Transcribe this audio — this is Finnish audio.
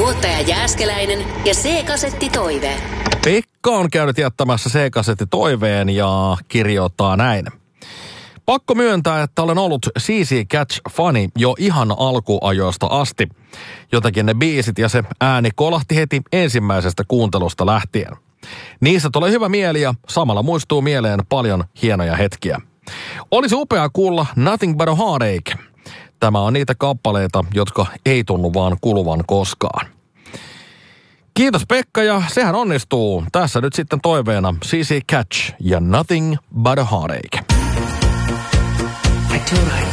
Tuottaja Jääskeläinen ja C-kasetti Toive. Pekka on käynyt jättämässä C-kasetti toiveen ja kirjoittaa näin. Pakko myöntää, että olen ollut CC Catch-fani jo ihan alkuajoista asti. Jotenkin ne biisit ja se ääni kolahti heti ensimmäisestä kuuntelusta lähtien. Niistä tulee hyvä mieli ja samalla muistuu mieleen paljon hienoja hetkiä. Olisi upea kuulla Nothing But a Heartache. Tämä on niitä kappaleita, jotka ei tunnu vaan kuluvan koskaan. Kiitos Pekka ja sehän onnistuu. Tässä nyt sitten toiveena CC Catch ja Nothing But a Heartache. I